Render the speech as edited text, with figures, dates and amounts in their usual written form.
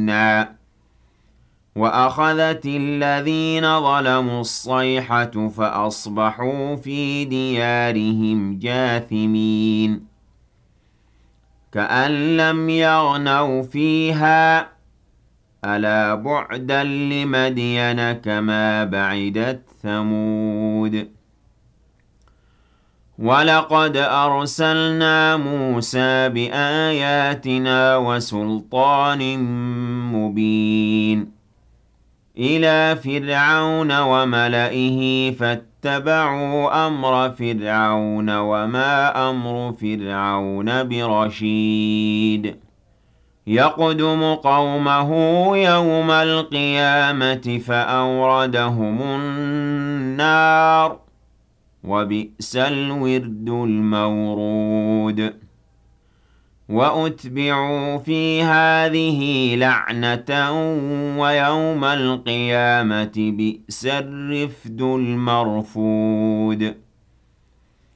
علينا وأخذت الذين ظلموا الصيحة فأصبحوا في ديارهم جاثمين كأن لم يغنوا فيها ألا بعدا لمدين كما بعدت ثمود ولقد أرسلنا موسى بآياتنا وسلطان مبين إلى فرعون وملئه فاتبعوا أمر فرعون وما أمر فرعون برشيد يقدم قومه يوم القيامة فأوردهم النار وبئس الورد المورود وأتبعوا في هذه لعنة ويوم القيامة بئس الرفد المرفود